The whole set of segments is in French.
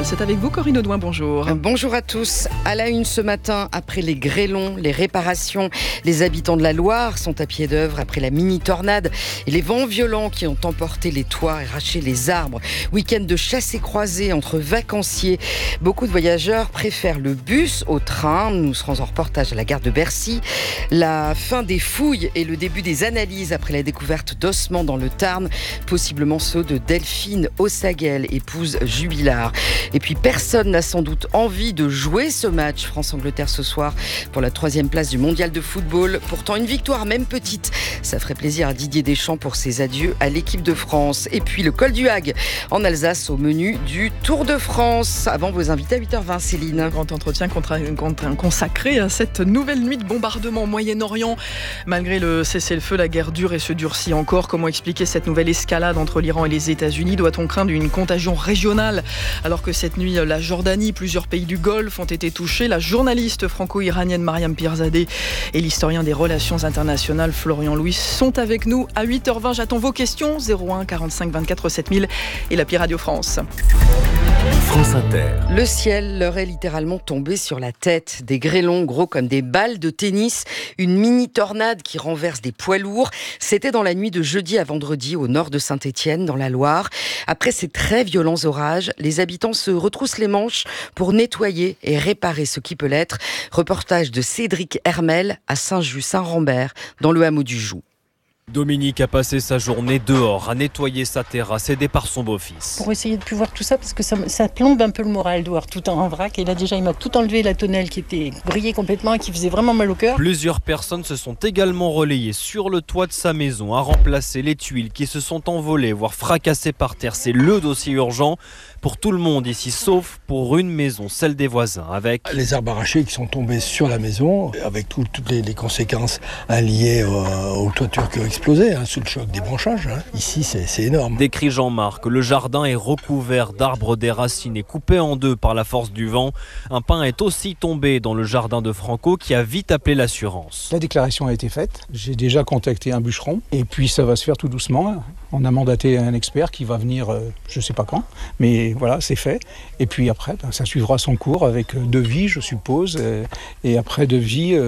C'est avec vous Corinne Audouin, bonjour. Bonjour à tous. À la une ce matin, après les grêlons, les réparations, les habitants de la Loire sont à pied d'œuvre après la mini-tornade et les vents violents qui ont emporté les toits et arraché les arbres. Week-end de chassés-croisés entre vacanciers. Beaucoup de voyageurs préfèrent le bus au train. Nous serons en reportage à la gare de Bercy. La fin des fouilles et le début des analyses après la découverte d'ossements dans le Tarn, possiblement ceux de Delphine Ossaguel, épouse jubilard. Et puis personne n'a sans doute envie de jouer ce match France-Angleterre ce soir pour la 3e place du mondial de football. Pourtant une victoire, même petite, ça ferait plaisir à Didier Deschamps pour ses adieux à l'équipe de France. Et puis le col du Hague en Alsace au menu du Tour de France. Avant vos invités à 8h20, Céline. Un grand entretien consacré à cette nouvelle nuit de bombardement au Moyen-Orient. Malgré le cessez-le-feu, la guerre dure et se durcit encore. Comment expliquer cette nouvelle escalade entre l'Iran et les États-Unis ? Doit-on craindre une contagion régionale alors que cette nuit, la Jordanie, plusieurs pays du Golfe ont été touchés? La journaliste franco-iranienne Mariam Pirzadeh et l'historien des relations internationales Florian Louis sont avec nous à 8h20. J'attends vos questions, 01 45 24 7000 et l'appli Radio France. France Inter. Le ciel leur est littéralement tombé sur la tête. Des grêlons gros comme des balles de tennis, une mini-tornade qui renverse des poids lourds. C'était dans la nuit de jeudi à vendredi au nord de Saint-Étienne, dans la Loire. Après ces très violents orages, les habitants se retroussent les manches pour nettoyer et réparer ce qui peut l'être. Reportage de Cédric Hermel à Saint-Just-Saint-Rambert, dans le hameau du Joux. Dominique a passé sa journée dehors à nettoyer sa terrasse aidée par son beau-fils. Pour essayer de plus voir tout ça, parce que ça plombe un peu le moral de voir tout en vrac. Et là déjà, il m'a tout enlevé la tonnelle qui était brillée complètement et qui faisait vraiment mal au cœur. Plusieurs personnes se sont également relayées sur le toit de sa maison à remplacer les tuiles qui se sont envolées, voire fracassées par terre. C'est le dossier urgent pour tout le monde ici, sauf pour une maison, celle des voisins, avec les arbres arrachés qui sont tombés sur la maison, avec toutes les conséquences liées aux toitures qui ont explosé, sous le choc des branchages. Ici, c'est énorme. Décrit Jean-Marc, le jardin est recouvert d'arbres déracinés, coupés en deux par la force du vent. Un pin est aussi tombé dans le jardin de Franco qui a vite appelé l'assurance. La déclaration a été faite, j'ai déjà contacté un bûcheron et puis ça va se faire tout doucement. On a mandaté un expert qui va venir, je ne sais pas quand, mais voilà, c'est fait. Et puis après, ça suivra son cours avec devis, je suppose, et après devis,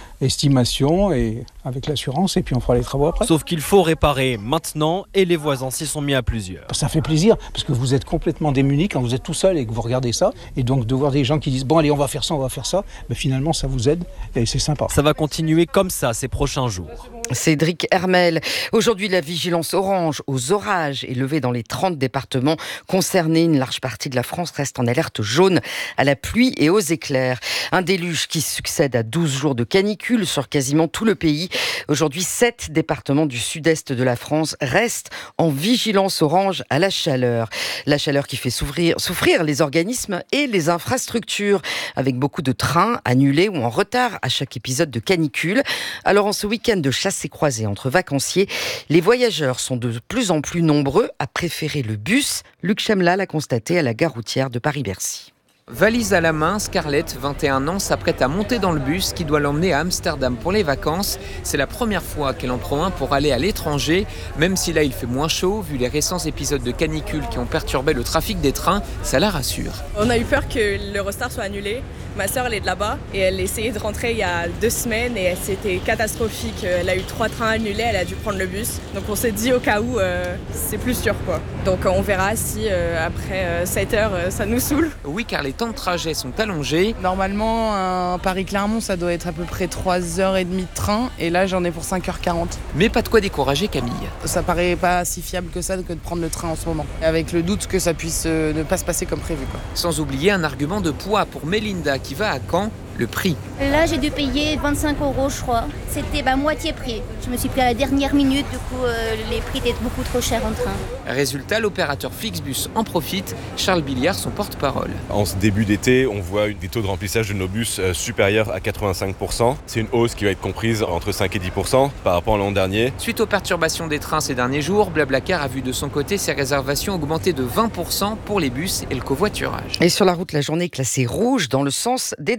estimation et avec l'assurance, et puis on fera les travaux après. Sauf qu'il faut réparer maintenant et les voisins s'y sont mis à plusieurs. Ça fait plaisir parce que vous êtes complètement démunis quand vous êtes tout seul et que vous regardez ça, et donc de voir des gens qui disent bon allez on va faire ça, ben, finalement ça vous aide et c'est sympa. Ça va continuer comme ça ces prochains jours. Cédric Hermel. Aujourd'hui, la vigilance orange aux orages est levée dans les 30 départements concernés. Une large partie de la France reste en alerte jaune à la pluie et aux éclairs. Un déluge qui succède à 12 jours de canicule sur quasiment tout le pays. Aujourd'hui, 7 départements du sud-est de la France restent en vigilance orange à la chaleur. La chaleur qui fait souffrir les organismes et les infrastructures, avec beaucoup de trains annulés ou en retard à chaque épisode de canicule. Alors en ce week-end de chassés-croisés entre vacanciers, les voyageurs sont de plus en plus nombreux à préférer le bus. Luc Chemla l'a constaté à la gare routière de Paris-Bercy. Valise à la main, Scarlett, 21 ans, s'apprête à monter dans le bus qui doit l'emmener à Amsterdam pour les vacances. C'est la première fois qu'elle en prend un pour aller à l'étranger. Même si là il fait moins chaud, vu les récents épisodes de canicule qui ont perturbé le trafic des trains, ça la rassure. On a eu peur que l'Eurostar soit annulé. Ma sœur, elle est de là-bas et elle essayait de rentrer il y a 2 semaines et c'était catastrophique. Elle a eu 3 trains annulés, elle a dû prendre le bus. Donc on s'est dit au cas où, c'est plus sûr quoi. Donc on verra si après 7 heures, ça nous saoule. Oui, car les temps de trajet sont allongés. Normalement, un Paris-Clermont, ça doit être à peu près 3h30 de train et là j'en ai pour 5h40. Mais pas de quoi décourager Camille. Ça paraît pas si fiable que ça que de prendre le train en ce moment. Avec le doute que ça puisse ne pas se passer comme prévu quoi. Sans oublier un argument de poids pour Mélinda qui va à Caen, le prix. Là, j'ai dû payer 25 €, je crois. C'était moitié prix. Je me suis pris à la dernière minute, du coup, les prix étaient beaucoup trop chers en train. Résultat, l'opérateur Flixbus en profite. Charles Billiard, son porte-parole. En ce début d'été, on voit des taux de remplissage de nos bus supérieurs à 85%. C'est une hausse qui va être comprise entre 5 et 10% par rapport à l'an dernier. Suite aux perturbations des trains ces derniers jours, Blablacar a vu de son côté ses réservations augmenter de 20% pour les bus et le covoiturage. Et sur la route, la journée est classée rouge dans le sens des départs.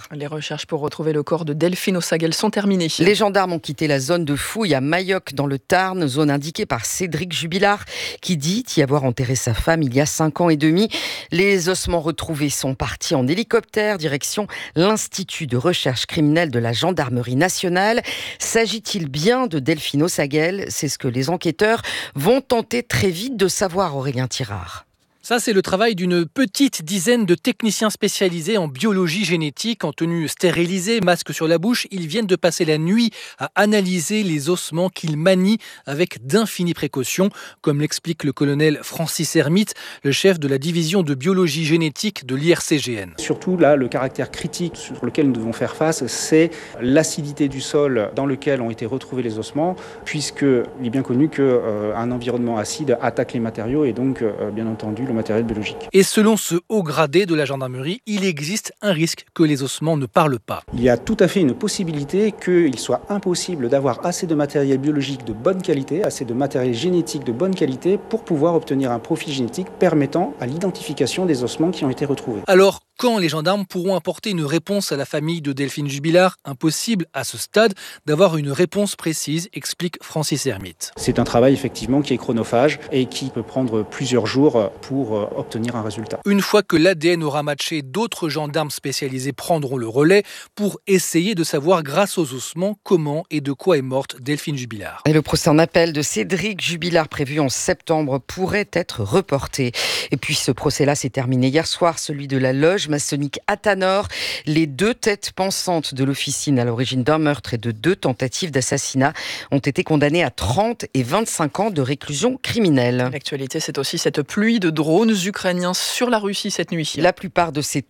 Les recherches pour retrouver le corps de Delphine Osaguel sont terminées. Les gendarmes ont quitté la zone de fouille à Mayoc dans le Tarn, zone indiquée par Cédric Jubilard, qui dit y avoir enterré sa femme il y a 5 ans et demi. Les ossements retrouvés sont partis en hélicoptère, direction l'Institut de recherche criminelle de la Gendarmerie nationale. S'agit-il bien de Delphine Osaguel ? C'est ce que les enquêteurs vont tenter très vite de savoir, Aurélien Tirard. Ça, c'est le travail d'une petite dizaine de techniciens spécialisés en biologie génétique, en tenue stérilisée, masque sur la bouche. Ils viennent de passer la nuit à analyser les ossements qu'ils manient avec d'infinies précautions, comme l'explique le colonel Francis Hermite, le chef de la division de biologie génétique de l'IRCGN. Surtout là, le caractère critique sur lequel nous devons faire face, c'est l'acidité du sol dans lequel ont été retrouvés les ossements, puisqu'il est bien connu qu'un environnement acide attaque les matériaux et donc, bien entendu, le matériel biologique. Et selon ce haut gradé de la gendarmerie, il existe un risque que les ossements ne parlent pas. Il y a tout à fait une possibilité qu'il soit impossible d'avoir assez de matériel biologique de bonne qualité, assez de matériel génétique de bonne qualité pour pouvoir obtenir un profil génétique permettant à l'identification des ossements qui ont été retrouvés. Alors, quand les gendarmes pourront apporter une réponse à la famille de Delphine Jubilard ? Impossible à ce stade d'avoir une réponse précise, explique Francis Hermite. C'est un travail effectivement qui est chronophage et qui peut prendre plusieurs jours pour obtenir un résultat. Une fois que l'ADN aura matché, d'autres gendarmes spécialisés prendront le relais pour essayer de savoir grâce aux ossements comment et de quoi est morte Delphine Jubilard. Et le procès en appel de Cédric Jubilard prévu en septembre pourrait être reporté. Et puis ce procès-là s'est terminé hier soir, celui de la loge maçonnique Athanor. Les 2 têtes pensantes de l'officine à l'origine d'un meurtre et de 2 tentatives d'assassinat ont été condamnées à 30 et 25 ans de réclusion criminelle. L'actualité, c'est aussi cette pluie de drones ukrainiens sur la Russie cette nuit. La plupart de ces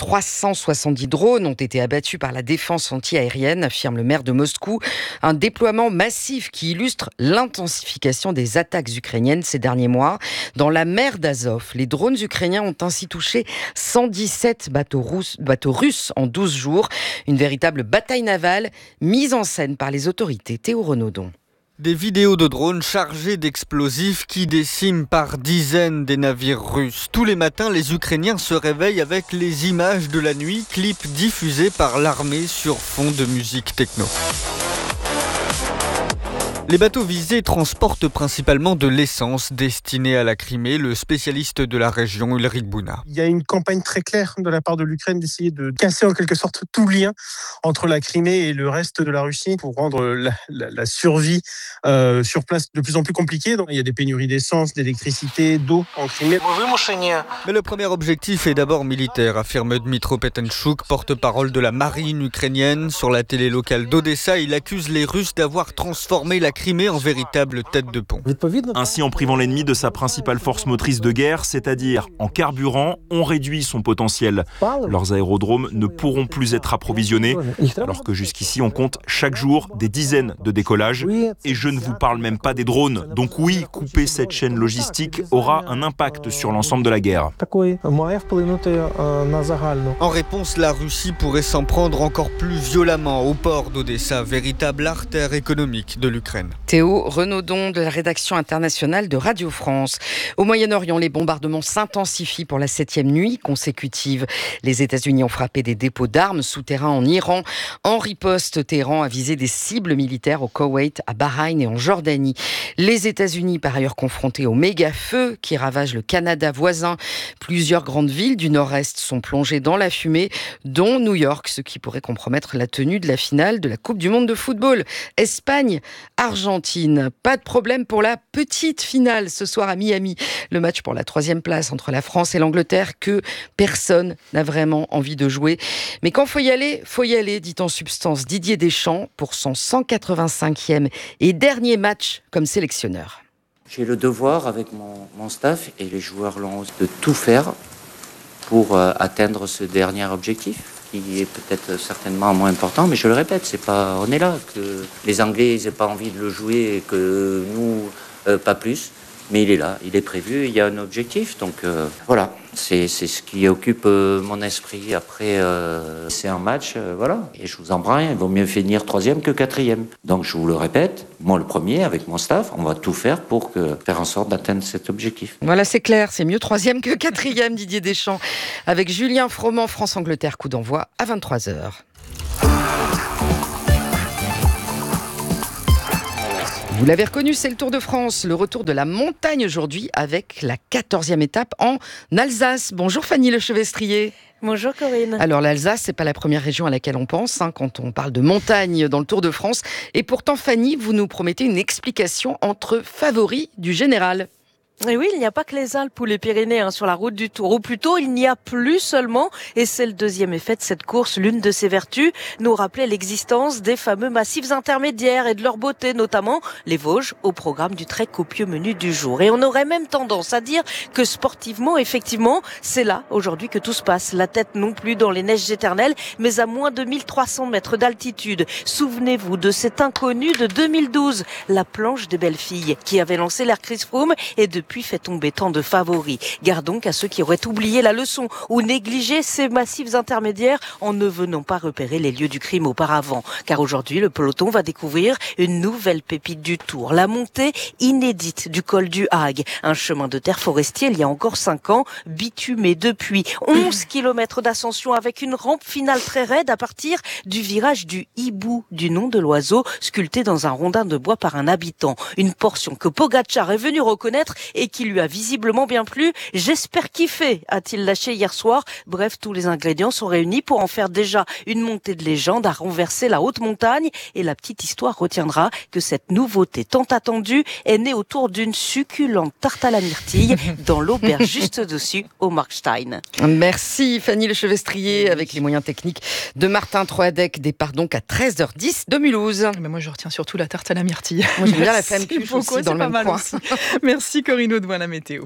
370 drones ont été abattus par la défense anti-aérienne, affirme le maire de Moscou. Un déploiement massif qui illustre l'intensification des attaques ukrainiennes ces derniers mois. Dans la mer d'Azov, les drones ukrainiens ont ainsi touché 117 bateaux russes en 12 jours. Une véritable bataille navale mise en scène par les autorités. Théo Renaudon. Des vidéos de drones chargés d'explosifs qui déciment par dizaines des navires russes. Tous les matins, les Ukrainiens se réveillent avec les images de la nuit, clips diffusés par l'armée sur fond de musique techno. Les bateaux visés transportent principalement de l'essence destinée à la Crimée, le spécialiste de la région Ulrich Bouna. Il y a une campagne très claire de la part de l'Ukraine d'essayer de casser en quelque sorte tout lien entre la Crimée et le reste de la Russie pour rendre la survie sur place de plus en plus compliquée. Donc, il y a des pénuries d'essence, d'électricité, d'eau en Crimée. Mais le premier objectif est d'abord militaire, affirme Dmytro Petenchuk, porte-parole de la marine ukrainienne. Sur la télé locale d'Odessa, il accuse les Russes d'avoir transformé la Crimée en véritable tête de pont. Ainsi, en privant l'ennemi de sa principale force motrice de guerre, c'est-à-dire en carburant, on réduit son potentiel. Leurs aérodromes ne pourront plus être approvisionnés, alors que jusqu'ici on compte chaque jour des dizaines de décollages. Et je ne vous parle même pas des drones. Donc oui, couper cette chaîne logistique aura un impact sur l'ensemble de la guerre. En réponse, la Russie pourrait s'en prendre encore plus violemment au port d'Odessa, véritable artère économique de l'Ukraine. Théo Renaudon de la rédaction internationale de Radio France. Au Moyen-Orient, les bombardements s'intensifient pour la 7e nuit consécutive. Les États-Unis ont frappé des dépôts d'armes souterrains en Iran. En riposte, Téhéran a visé des cibles militaires au Koweït, à Bahreïn et en Jordanie. Les États-Unis, par ailleurs confrontés au méga-feu qui ravage le Canada voisin. Plusieurs grandes villes du nord-est sont plongées dans la fumée, dont New York, ce qui pourrait compromettre la tenue de la finale de la Coupe du Monde de football. Espagne, Argentine. Pas de problème pour la petite finale ce soir à Miami. Le match pour la 3e place entre la France et l'Angleterre que personne n'a vraiment envie de jouer. Mais quand faut y aller, dit en substance Didier Deschamps pour son 185e et dernier match comme sélectionneur. J'ai le devoir avec mon staff et les joueurs l'ont de tout faire pour atteindre ce dernier objectif, qui est peut-être certainement moins important, mais je le répète, on est là, que les Anglais n'aient pas envie de le jouer et que nous, pas plus. Mais il est là, il est prévu, il y a un objectif. Donc voilà, c'est ce qui occupe mon esprit. Après, c'est un match, voilà. Et je vous en prends rien, il vaut mieux finir 3e que 4e. Donc je vous le répète, moi le premier, avec mon staff, on va tout faire pour faire en sorte d'atteindre cet objectif. Voilà, c'est clair, c'est mieux 3e que 4e, Didier Deschamps. Avec Julien Froment, France-Angleterre, coup d'envoi à 23h. Vous l'avez reconnu, c'est le Tour de France. Le retour de la montagne aujourd'hui avec la 14e étape en Alsace. Bonjour Fanny Lechevestrier. Bonjour Corinne. Alors l'Alsace, c'est pas la première région à laquelle on pense quand on parle de montagne dans le Tour de France. Et pourtant Fanny, vous nous promettez une explication entre favoris du général. Et oui, il n'y a pas que les Alpes ou les Pyrénées sur la route du Tour. Ou plutôt, il n'y a plus seulement, et c'est le deuxième effet de cette course, l'une de ses vertus, nous rappeler l'existence des fameux massifs intermédiaires et de leur beauté, notamment les Vosges, au programme du très copieux menu du jour. Et on aurait même tendance à dire que sportivement, effectivement, c'est là, aujourd'hui, que tout se passe. La tête non plus dans les neiges éternelles, mais à moins de 1300 mètres d'altitude. Souvenez-vous de cet inconnu de 2012, la planche des belles filles, qui avait lancé l'Air Chris Froome et depuis fait tomber tant de favoris. Garde donc à ceux qui auraient oublié la leçon ou négligé ces massifs intermédiaires en ne venant pas repérer les lieux du crime auparavant. Car aujourd'hui, le peloton va découvrir une nouvelle pépite du Tour, la montée inédite du col du Hague. Un chemin de terre forestier il y a encore 5 ans, bitumé depuis. 11 km d'ascension avec une rampe finale très raide à partir du virage du hibou, du nom de l'oiseau, sculpté dans un rondin de bois par un habitant. Une portion que Pogacar est venu reconnaître et qui lui a visiblement bien plu. J'espère kiffer, a-t-il lâché hier soir. Bref, tous les ingrédients sont réunis pour en faire déjà une montée de légende à renverser la haute montagne. Et la petite histoire retiendra que cette nouveauté tant attendue est née autour d'une succulente tarte à la myrtille dans l'auberge juste dessus au Markstein. Merci Fanny Lechevestrier avec les moyens techniques de Martin Troadec. Départ donc à 13h10 de Mulhouse. Mais moi je retiens surtout la tarte à la myrtille. Moi j'aime bien la femme cuche aussi dans le même coin. Merci Corinne Audouin, la météo.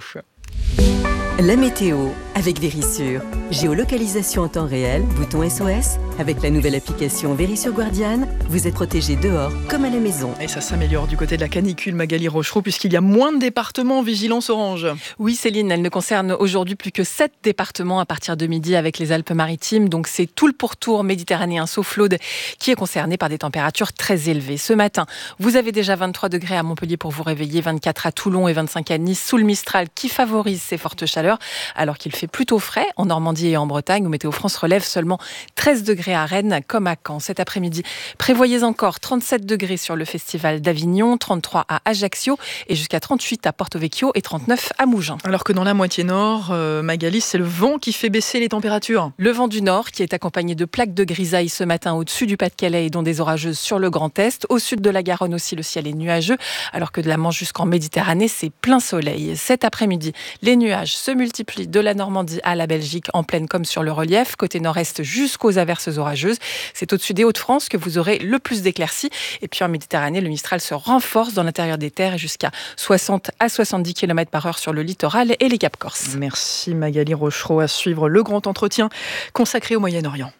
La météo avec Vérissure. Géolocalisation en temps réel, bouton SOS. Avec la nouvelle application Vérissure Guardian, vous êtes protégé dehors comme à la maison. Et ça s'améliore du côté de la canicule, Magali Rochereau, puisqu'il y a moins de départements en vigilance orange. Oui Céline, elle ne concerne aujourd'hui plus que 7 départements à partir de midi avec les Alpes-Maritimes. Donc c'est tout le pourtour méditerranéen sauf l'Aude qui est concerné par des températures très élevées. Ce matin, vous avez déjà 23 degrés à Montpellier pour vous réveiller, 24 à Toulon et 25 à Nice sous le Mistral qui favorise ces fortes chaleurs, alors qu'il fait plutôt frais en Normandie et en Bretagne où Météo France relève seulement 13 degrés à Rennes comme à Caen. Cet après-midi, prévoyez encore 37 degrés sur le festival d'Avignon, 33 à Ajaccio et jusqu'à 38 à Porto Vecchio et 39 à Mougins. Alors que dans la moitié nord, Magali, c'est le vent qui fait baisser les températures. Le vent du nord qui est accompagné de plaques de grisaille ce matin au-dessus du Pas-de-Calais et dont des orageuses sur le Grand Est. Au sud de la Garonne aussi, le ciel est nuageux, alors que de la Manche jusqu'en Méditerranée, c'est plein soleil. Cet après-midi, les nuages se multiplient de la Normandie à la Belgique en plaine comme sur le relief, côté nord-est jusqu'aux averses orageuses. C'est au-dessus des Hauts-de-France que vous aurez le plus d'éclaircies. Et puis en Méditerranée, le Mistral se renforce dans l'intérieur des terres et jusqu'à 60 à 70 km/h sur le littoral et les Caps Corse. Merci Magali Rochereau. À suivre le grand entretien consacré au Moyen-Orient.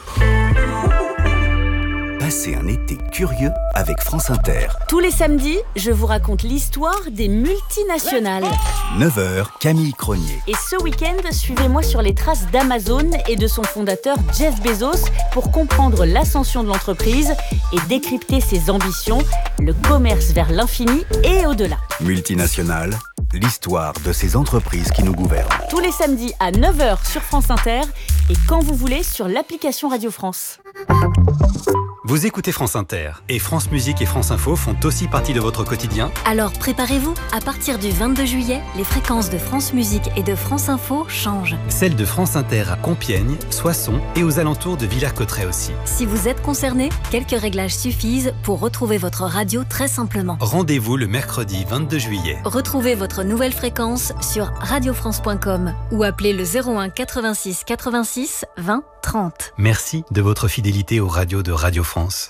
Passez un été curieux avec France Inter. Tous les samedis, je vous raconte l'histoire des multinationales. 9h, Camille Cronier. Et ce week-end, suivez-moi sur les traces d'Amazon et de son fondateur Jeff Bezos pour comprendre l'ascension de l'entreprise et décrypter ses ambitions, le commerce vers l'infini et au-delà. Multinationales, l'histoire de ces entreprises qui nous gouvernent. Tous les samedis à 9h sur France Inter et quand vous voulez sur l'application Radio France. Vous écoutez France Inter et France Musique et France Info font aussi partie de votre quotidien. Alors préparez-vous, à partir du 22 juillet, les fréquences de France Musique et de France Info changent. Celles de France Inter à Compiègne, Soissons et aux alentours de Villers-Cotterêts aussi. Si vous êtes concerné, quelques réglages suffisent pour retrouver votre radio très simplement. Rendez-vous le mercredi 22 juillet. Retrouvez votre nouvelle fréquence sur radiofrance.com ou appelez le 01 86 86 20 30. Merci de votre fidélité aux radios de Radio France.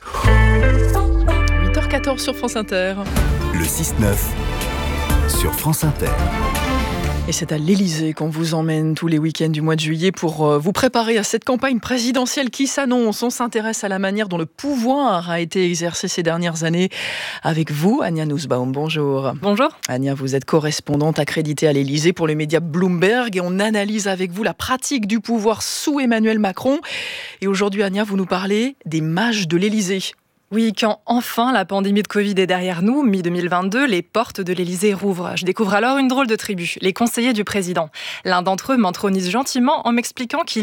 8h14 sur France Inter. Le 6-9 sur France Inter. Et c'est à l'Élysée qu'on vous emmène tous les week-ends du mois de juillet pour vous préparer à cette campagne présidentielle qui s'annonce. On s'intéresse à la manière dont le pouvoir a été exercé ces dernières années. Avec vous, Ania Nussbaum, bonjour. Bonjour. Ania, vous êtes correspondante accréditée à l'Élysée pour le média Bloomberg et on analyse avec vous la pratique du pouvoir sous Emmanuel Macron. Et aujourd'hui, Ania, vous nous parlez des mages de l'Élysée. Oui, quand enfin la pandémie de Covid est derrière nous, mi-2022, les portes de l'Élysée rouvrent. Je découvre alors une drôle de tribu, les conseillers du président. L'un d'entre eux m'intronise gentiment en m'expliquant qu'il y a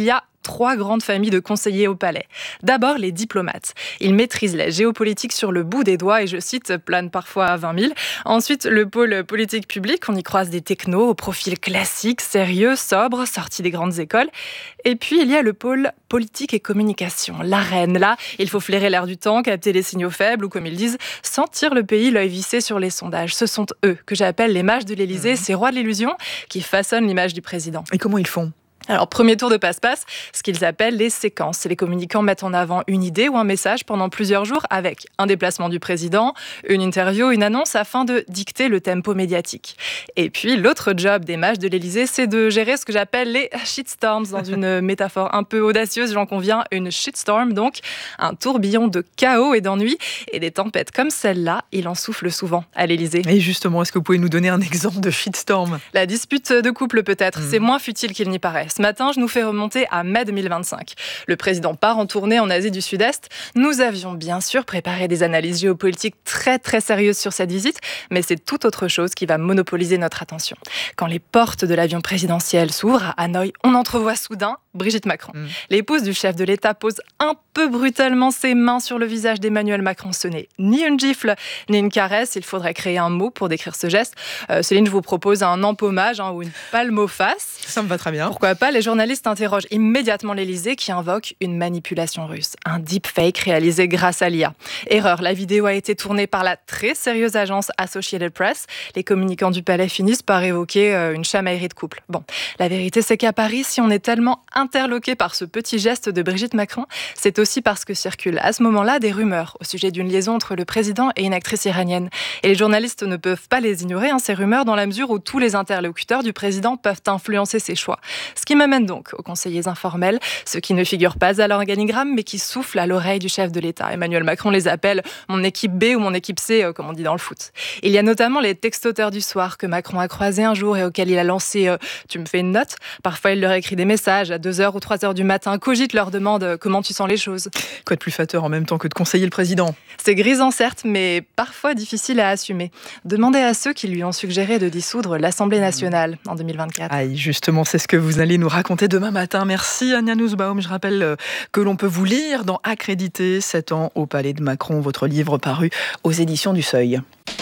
3 grandes familles de conseillers au palais. D'abord, les diplomates. Ils maîtrisent la géopolitique sur le bout des doigts et, je cite, planent parfois à 20 000. Ensuite, le pôle politique public. On y croise des technos au profil classique, sérieux, sobre, sortis des grandes écoles. Et puis, il y a le pôle politique et communication, l'arène. Là, il faut flairer l'air du temps, capter les signaux faibles ou, comme ils disent, sentir le pays l'œil vissé sur les sondages. Ce sont eux que j'appelle les mages de l'Élysée, ces rois de l'illusion qui façonnent l'image du président. Et comment ils font ? Alors, premier tour de passe-passe, ce qu'ils appellent les séquences. Les communicants mettent en avant une idée ou un message pendant plusieurs jours avec un déplacement du président, une interview, une annonce afin de dicter le tempo médiatique. Et puis, l'autre job des mages de l'Élysée, c'est de gérer ce que j'appelle les shitstorms, dans une métaphore un peu audacieuse, j'en conviens, une shitstorm, donc un tourbillon de chaos et d'ennui. Et des tempêtes comme celle-là, il en souffle souvent à l'Élysée. Et justement, est-ce que vous pouvez nous donner un exemple de shitstorm ? La dispute de couple peut-être, c'est moins futile qu'il n'y paraît. Ce matin, je nous fais remonter à mai 2025. Le président part en tournée en Asie du Sud-Est. Nous avions bien sûr préparé des analyses géopolitiques très très sérieuses sur cette visite, mais c'est tout autre chose qui va monopoliser notre attention. Quand les portes de l'avion présidentiel s'ouvrent à Hanoï, on entrevoit soudain Brigitte Macron. L'épouse du chef de l'État pose un peu brutalement ses mains sur le visage d'Emmanuel Macron. Ce n'est ni une gifle, ni une caresse. Il faudrait créer un mot pour décrire ce geste. Céline, je vous propose un empaumage ou une palme aux faces. Ça me va très bien. Pourquoi pas ? Les journalistes interrogent immédiatement l'Élysée qui invoque une manipulation russe. Un deepfake réalisé grâce à l'IA. Erreur, la vidéo a été tournée par la très sérieuse agence Associated Press. Les communicants du palais finissent par évoquer une chamaillerie de couple. Bon, la vérité c'est qu'à Paris, si on est tellement interloqué par ce petit geste de Brigitte Macron, c'est aussi parce que circulent à ce moment-là des rumeurs au sujet d'une liaison entre le président et une actrice iranienne. Et les journalistes ne peuvent pas les ignorer, ces rumeurs, dans la mesure où tous les interlocuteurs du président peuvent influencer ses choix. Ce qui m'amène donc aux conseillers informels, ceux qui ne figurent pas à l'organigramme, mais qui soufflent à l'oreille du chef de l'État. Emmanuel Macron les appelle mon équipe B ou mon équipe C, comme on dit dans le foot. Il y a notamment les textoteurs du soir que Macron a croisés un jour et auxquels il a lancé « tu me fais une note ». Parfois, il leur écrit des messages à 2h ou 3h du matin. Cogite leur demande comment tu sens les choses. Quoi de plus flatteur en même temps que de conseiller le président ? C'est grisant certes, mais parfois difficile à assumer. Demandez à ceux qui lui ont suggéré de dissoudre l'Assemblée nationale en 2024. Aïe, justement, c'est ce que vous allez nous raconter demain matin. Merci Anja Nussbaum. Je rappelle que l'on peut vous lire dans Accrédité, 7 ans au Palais de Macron, votre livre paru aux éditions du Seuil.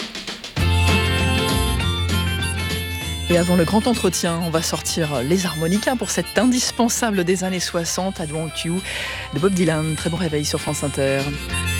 Et avant le grand entretien, on va sortir les harmonicas pour cet indispensable des années 60, I Want You, de Bob Dylan. Très bon réveil sur France Inter.